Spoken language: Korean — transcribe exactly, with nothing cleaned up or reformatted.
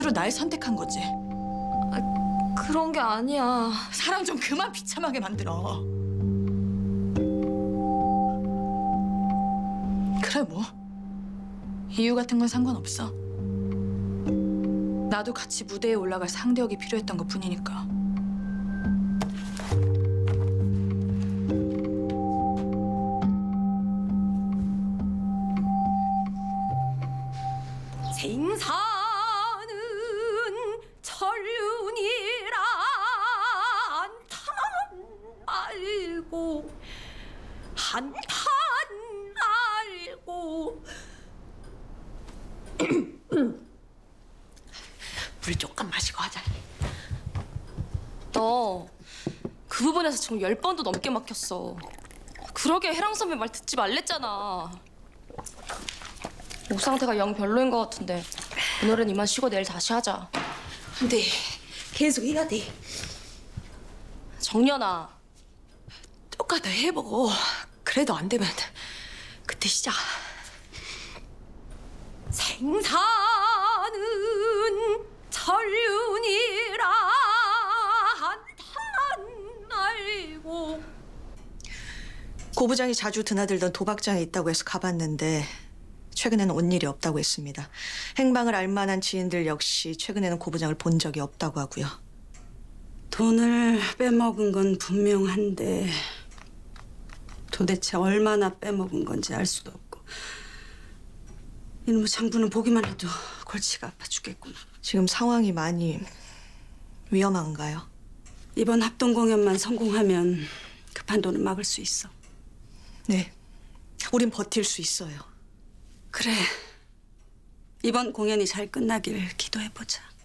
날 선택한 거지. 그런 게 아니야. 사람 좀 그만 비참하게 만들어. 그래 뭐 이유 같은 건 상관없어. 나도 같이 무대에 올라갈 상대역이 필요했던 것 뿐이니까. 생사는 천륜이라 한탄 알고 한탄 알고 물 조금 마시고 하자. 너 그 부분에서 지금 열 번도 넘게 막혔어. 그러게 혜랑 선배 말 듣지 말랬잖아. 목 상태가 영 별로인 것 같은데 오늘은 이만 쉬고 내일 다시 하자. 안 돼. 계속 해야 돼. 정연아. 똑같아 해보고 그래도 안 되면 그때 시작. 생사는 천륜이라 한탄 알고. 고 부장이 자주 드나들던 도박장에 있다고 해서 가봤는데 최근에는 온 일이 없다고 했습니다. 행방을 알 만한 지인들 역시 최근에는 고 부장을 본 적이 없다고 하고요. 돈을 빼먹은 건 분명한데 도대체 얼마나 빼먹은 건지 알 수도 없고 이놈의 장부는 보기만 해도 골치가 아파 죽겠구나. 지금 상황이 많이 위험한가요? 이번 합동 공연만 성공하면 급한 돈은 막을 수 있어. 네, 우린 버틸 수 있어요. 그래, 이번 공연이 잘 끝나길 기도해보자.